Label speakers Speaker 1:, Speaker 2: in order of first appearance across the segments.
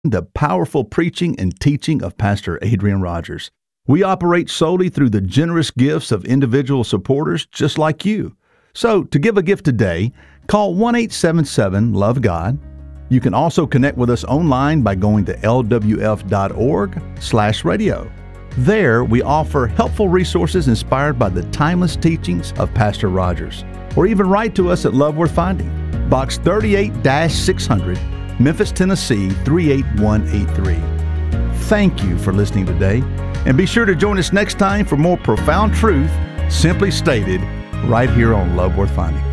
Speaker 1: the powerful preaching and teaching of Pastor Adrian Rogers. We operate solely through the generous gifts of individual supporters just like you. So, to give a gift today, call 1-877-LOVE-GOD. You can also connect with us online by going to lwf.org/radio. There, we offer helpful resources inspired by the timeless teachings of Pastor Rogers. Or even write to us at Love Worth Finding, Box 38-600, Memphis, Tennessee 38183. Thank you for listening today, and be sure to join us next time for more profound truth, simply stated, right here on Love Worth Finding.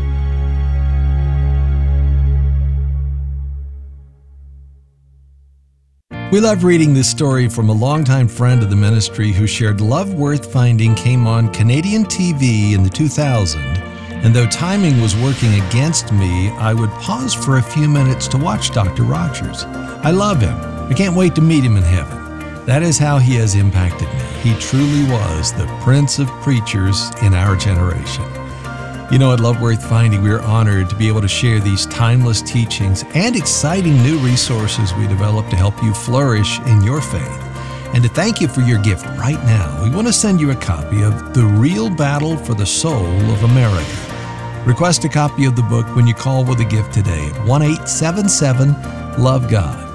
Speaker 2: We love reading this story from a longtime friend of the ministry who shared Love Worth Finding came on Canadian TV in the 2000s, and though timing was working against me, I would pause for a few minutes to watch Dr. Rogers. I love him. I can't wait to meet him in heaven. That is how he has impacted me. He truly was the Prince of Preachers in our generation. You know, at Love Worth Finding, we are honored to be able to share these timeless teachings and exciting new resources we develop to help you flourish in your faith. And to thank you for your gift right now, we want to send you a copy of The Real Battle for the Soul of America. Request a copy of the book when you call with a gift today at 1-877-LOVE-GOD,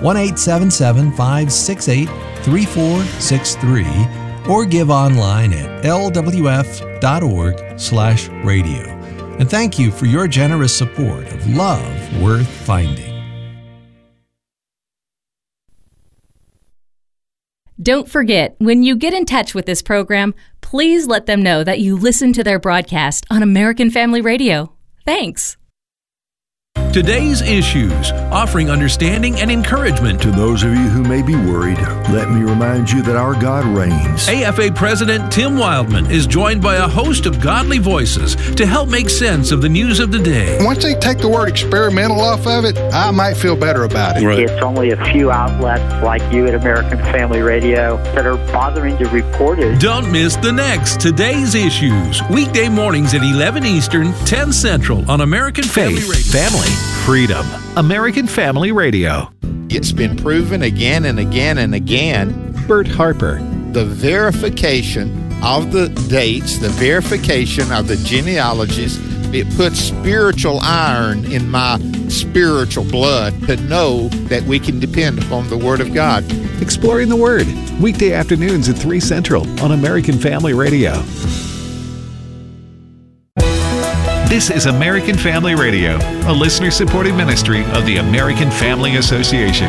Speaker 2: 1-877-568-3463, or give online at lwf.org/radio. And thank you for your generous support of Love Worth Finding.
Speaker 3: Don't forget, when you get in touch with this program, please let them know that you listen to their broadcast on American Family Radio. Thanks.
Speaker 4: Today's Issues, offering understanding and encouragement
Speaker 5: to those of you who may be worried. Let me remind you that our God reigns.
Speaker 4: AFA President Tim Wildman is joined by a host of godly voices to help make sense of the news of the day.
Speaker 6: Once they take the word experimental off of it, I might feel better about it.
Speaker 7: Right. It's only a few outlets like you at American Family Radio that are bothering to report it.
Speaker 4: Don't miss the next Today's Issues, weekday mornings at 11 Eastern, 10 Central on American Family Radio.
Speaker 8: Family. Freedom. American Family Radio.
Speaker 9: It's been proven again and again and again.
Speaker 8: Bert Harper.
Speaker 9: The verification of the dates, the verification of the genealogies, it puts spiritual iron in my spiritual blood to know that we can depend upon the Word of God.
Speaker 8: Exploring the Word. Weekday afternoons at 3 Central on American Family Radio. This is American Family Radio, a listener-supported ministry of the American Family Association.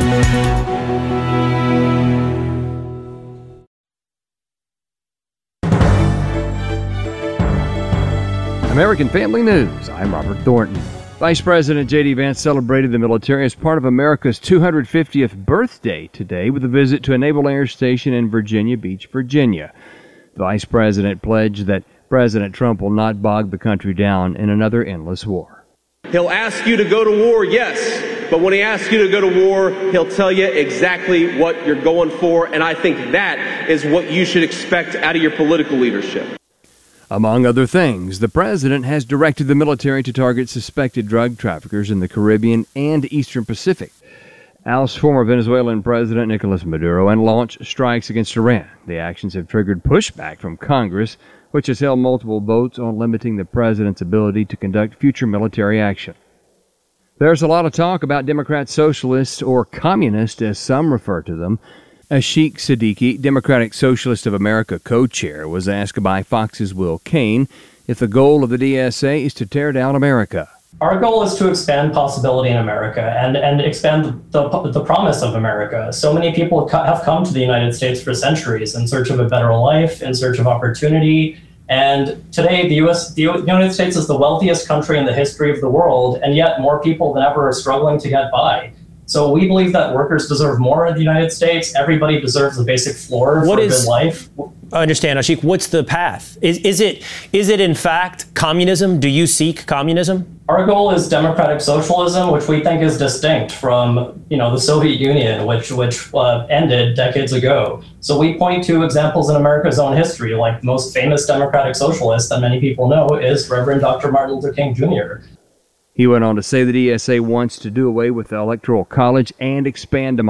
Speaker 10: American Family News. I'm Robert Thornton. Vice President J.D. Vance celebrated the military as part of America's 250th birthday today with a visit to a Naval Air Station in Virginia Beach, Virginia. The Vice President pledged that President Trump will not bog the country down in another endless war.
Speaker 11: He'll ask you to go to war, yes, but when he asks you to go to war, he'll tell you exactly what you're going for, and I think that is what you should expect out of your political leadership.
Speaker 10: Among other things, the president has directed the military to target suspected drug traffickers in the Caribbean and Eastern Pacific, oust former Venezuelan President Nicolas Maduro, and launch strikes against Iran. The actions have triggered pushback from Congress, which has held multiple votes on limiting the president's ability to conduct future military action. There's a lot of talk about Democrat socialists, or communists as some refer to them. Ashik Siddiqui, Democratic Socialist of America co-chair, was asked by Fox's Will Cain if the goal of the DSA is to tear down America.
Speaker 12: Our goal is to expand possibility in America and expand the promise of America. So many people have come to the United States for centuries in search of a better life, in search of opportunity. And today, the United States is the wealthiest country in the history of the world, and yet more people than ever are struggling to get by. So we believe that workers deserve more in the United States. Everybody deserves a basic floor for a good life.
Speaker 13: I understand, Ashik. What's the path? Is it in fact communism? Do you seek communism?
Speaker 12: Our goal is democratic socialism, which we think is distinct from, the Soviet Union, which ended decades ago. So we point to examples in America's own history, like the most famous democratic socialist that many people know is Reverend Dr. Martin Luther King Jr.
Speaker 10: He went on to say that ESA wants to do away with the Electoral College and expand